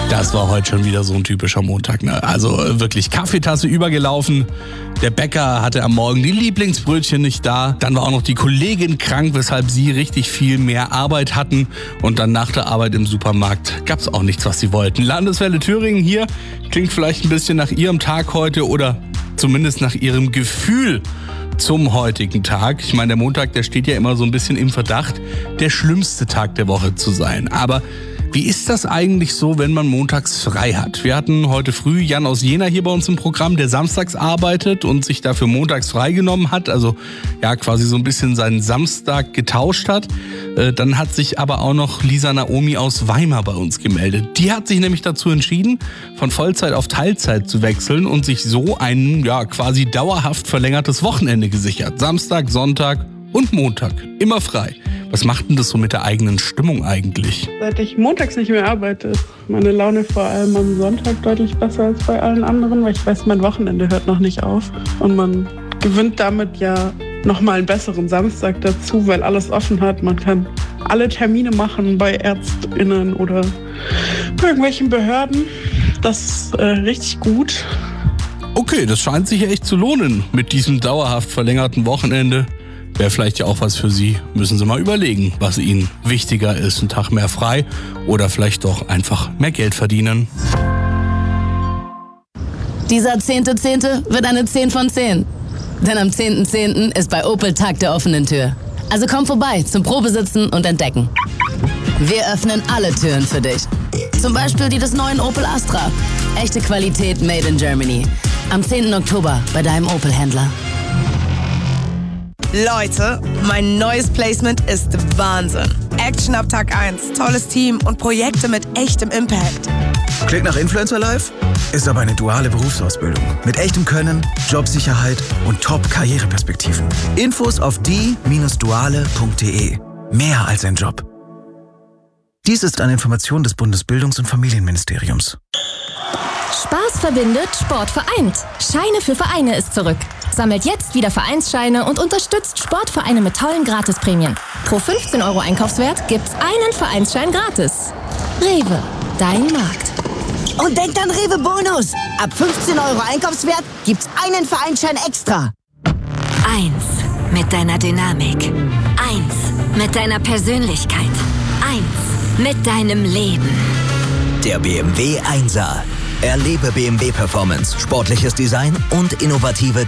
Das war heute schon wieder so ein typischer Montag, ne? Also wirklich Kaffeetasse übergelaufen. Der Bäcker hatte am Morgen die Lieblingsbrötchen nicht da. Dann war auch noch die Kollegin krank, weshalb sie richtig viel mehr Arbeit hatten. Und dann nach der Arbeit im Supermarkt gab's auch nichts, was sie wollten. Landeswelle Thüringen hier klingt vielleicht ein bisschen nach ihrem Tag heute oder zumindest nach ihrem Gefühl zum heutigen Tag. Ich meine, der Montag, der steht ja immer so ein bisschen im Verdacht, der schlimmste Tag der Woche zu sein. Aber wie ist das eigentlich so, wenn man montags frei hat? Wir hatten heute früh Jan aus Jena hier bei uns im Programm, der samstags arbeitet und sich dafür montags freigenommen hat. Also ja, quasi so ein bisschen seinen Samstag getauscht hat. Dann hat sich aber auch noch Lisa Naomi aus Weimar bei uns gemeldet. Die hat sich nämlich dazu entschieden, von Vollzeit auf Teilzeit zu wechseln und sich so ein quasi dauerhaft verlängertes Wochenende gesichert. Samstag, Sonntag und Montag. Immer frei. Was macht denn das so mit der eigenen Stimmung eigentlich? Seit ich montags nicht mehr arbeite, ist meine Laune vor allem am Sonntag deutlich besser als bei allen anderen, weil ich weiß, mein Wochenende hört noch nicht auf. Und man gewinnt damit ja nochmal einen besseren Samstag dazu, weil alles offen hat. Man kann alle Termine machen bei ÄrztInnen oder irgendwelchen Behörden. Das ist richtig gut. Okay, das scheint sich ja echt zu lohnen mit diesem dauerhaft verlängerten Wochenende. Wäre vielleicht ja auch was für Sie. Müssen Sie mal überlegen, was Ihnen wichtiger ist. Ein Tag mehr frei oder vielleicht doch einfach mehr Geld verdienen. Dieser 10.10. wird eine 10 von 10. Denn am 10.10. ist bei Opel Tag der offenen Tür. Also komm vorbei zum Probesitzen und Entdecken. Wir öffnen alle Türen für dich. Zum Beispiel die des neuen Opel Astra. Echte Qualität made in Germany. Am 10. Oktober bei deinem Opel-Händler. Leute, mein neues Placement ist Wahnsinn. Action ab Tag 1, tolles Team und Projekte mit echtem Impact. Klingt nach Influencer Life? Ist aber eine duale Berufsausbildung. Mit echtem Können, Jobsicherheit und Top-Karriereperspektiven. Infos auf die-duale.de. Mehr als ein Job. Dies ist eine Information des Bundesbildungs- und Familienministeriums. Spaß verbindet, Sport vereint. Scheine für Vereine ist zurück. Sammelt jetzt wieder Vereinsscheine und unterstützt Sportvereine mit tollen Gratisprämien. Pro 15 € Einkaufswert gibt's einen Vereinsschein gratis. Rewe, dein Markt. Und denkt an Rewe Bonus. Ab 15 € Einkaufswert gibt's einen Vereinsschein extra. 1 mit deiner Dynamik. 1 mit deiner Persönlichkeit. 1 mit deinem Leben. Der BMW 1er. Erlebe BMW Performance, sportliches Design und innovative